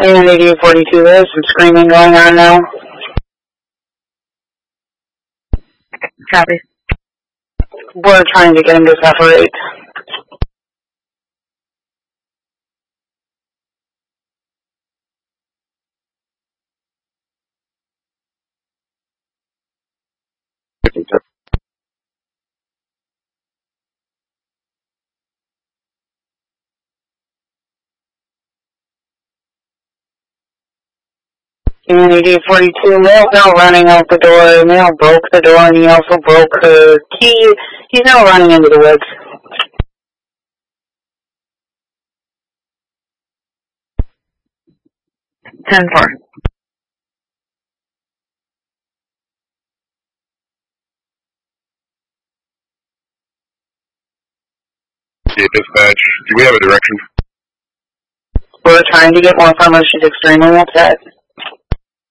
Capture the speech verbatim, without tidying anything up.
And eighty-eight forty-two, there's some screaming going on now. Copy. We're trying to get him to separate. And eighty-eight forty-two, Male's now running out the door. Male broke the door and he also broke her key. He's now running into the woods. ten four. Yeah, dispatch. Do we have a direction? We're trying to get more from her. She's extremely upset.